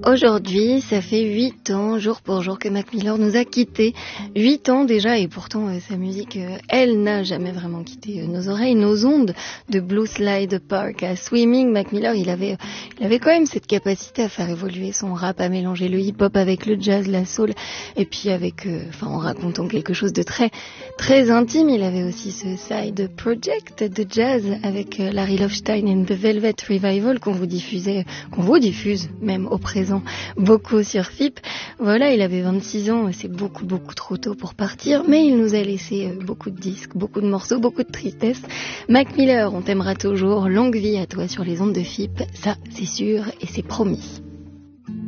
Aujourd'hui, ça fait 8 ans, jour pour jour, que Mac Miller nous a quittés. 8 ans déjà, et pourtant sa musique, elle n'a jamais vraiment quitté nos oreilles, nos ondes. De Blue Slide Park à Swimming, Mac Miller, il avait quand même cette capacité à faire évoluer son rap, à mélanger le hip-hop avec le jazz, la soul, et puis en racontant quelque chose de très, très intime. Il avait aussi ce side project de jazz avec Larry Loevstein and the Velvet Revival qu'on vous diffuse même au présent beaucoup sur FIP. Voilà, il avait 26 ans, c'est beaucoup trop tôt pour partir, mais il nous a laissé beaucoup de disques, beaucoup de morceaux, beaucoup de tristesse. Mac Miller, on t'aimera toujours, longue vie à toi sur les ondes de FIP, ça c'est sûr et c'est promis.